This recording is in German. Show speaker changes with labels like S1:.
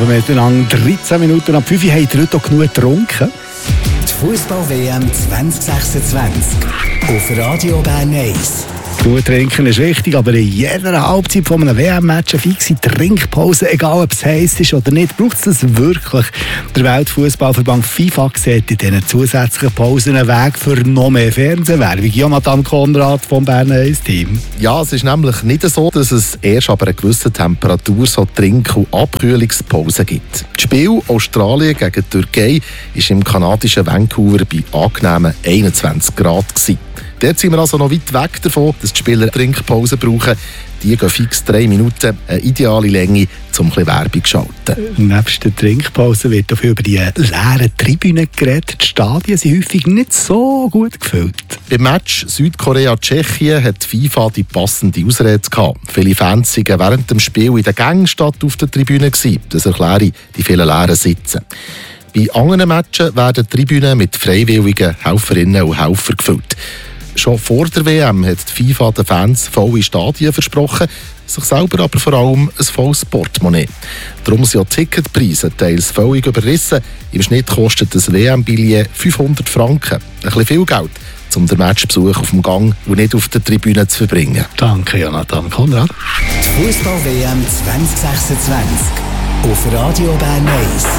S1: Miteinander 13 Minuten ab 5 Uhr habt ihr heute auch genug getrunken.
S2: Die Fußball-WM 2026 auf Radio Bern 1.
S1: Gut trinken ist wichtig, aber in jeder Halbzeit von einem WM-Match eine fixe Trinkpause, egal ob es heiß ist oder nicht, braucht es das wirklich. Der Weltfußballverband FIFA sieht in diesen zusätzlichen Pausen einen Weg für noch mehr Fernsehwerbung. Jonathan Konrad vom Bern 1-Team.
S3: Ja, es ist nämlich nicht so, dass es erst ab einer gewissen Temperatur so Trink- und Abkühlungspausen gibt. Das Spiel Australien gegen die Türkei war im kanadischen Vancouver bei angenehmen 21 Grad. Dort sind wir also noch weit weg davon, dass die Spieler Trinkpause brauchen. Die gehen fix 3 Minuten, eine ideale Länge, um ein bisschen Werbung zu schalten.
S1: Nebst der Trinkpause wird auch über die leeren Tribünen geredet. Die Stadien sind häufig nicht so gut gefüllt.
S3: Beim Match Südkorea-Tschechien hat die FIFA die passende Ausrede gehabt. Viele Fans waren während dem Spiel in den Gängen statt auf der Tribüne gewesen. Das erkläre die vielen leeren Sitze. Bei anderen Matchen werden die Tribünen mit freiwilligen Helferinnen und Helfern gefüllt. Schon vor der WM hat die FIFA den Fans volle Stadien versprochen, sich selber aber vor allem ein volles Portemonnaie. Darum sind auch Ticketpreise teils völlig überrissen. Im Schnitt kostet das WM-Billett 500 Franken. Ein bisschen viel Geld, um den Matchbesuch auf dem Gang und nicht auf der Tribüne zu verbringen.
S1: Danke, Jonathan Konrad.
S2: Die Fußball-WM 2026 auf Radio Bern 1.